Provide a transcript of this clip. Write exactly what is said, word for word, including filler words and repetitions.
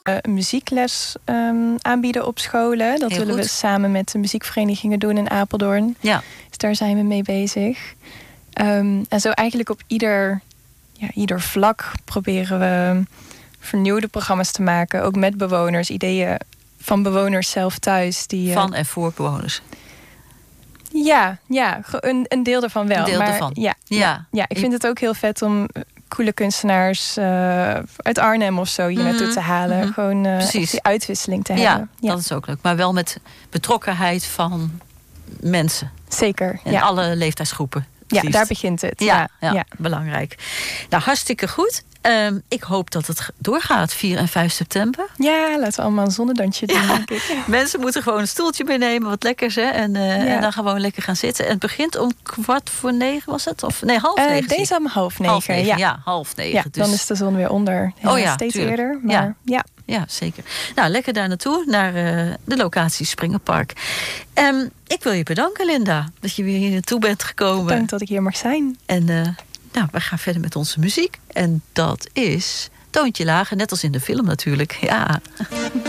een muziekles um, aanbieden op scholen. Dat Heel willen goed. we samen met de muziekverenigingen doen in Apeldoorn. Ja. Dus daar zijn we mee bezig. Um, en zo eigenlijk op ieder, ja, ieder vlak proberen we vernieuwde programma's te maken. Ook met bewoners, ideeën van bewoners zelf thuis. Die, Van en voor bewoners. Ja, ja een, een deel ervan wel. Een deel maar, ervan. Ja, Ja. ja, ja, ik vind het ook heel vet om coole kunstenaars uh, uit Arnhem of zo hier mm-hmm. naartoe te halen. Mm-hmm. Gewoon uh, die uitwisseling te ja, hebben. Ja, dat is ook leuk. Maar wel met betrokkenheid van mensen. Zeker, en ja. alle leeftijdsgroepen. Ja, daar begint het. Ja, ja, ja, ja. belangrijk. Nou, hartstikke goed. Um, ik hoop dat het doorgaat, vier en vijf september. Ja, laten we allemaal een zonnedansje doen, ja. denk ik. Ja. Mensen moeten gewoon een stoeltje meenemen, wat lekkers, hè? En, uh, ja. en dan gewoon lekker gaan zitten. En het begint om kwart voor negen, was het? Of nee, half negen? Uh, deze om half negen. Half negen, ja. ja, half negen. Ja, dus. dan is de zon weer onder. Ja, oh ja, steeds tuurlijk. eerder. Maar ja. ja. Ja, zeker. Nou, lekker daar naartoe, naar uh, de locatie Springerpark. Um, ik wil je bedanken, Linda, dat je weer hier naartoe bent gekomen. Dank dat ik hier mag zijn. En uh, nou, we gaan verder met onze muziek. En dat is Toontje Lager, net als in de film natuurlijk. Ja.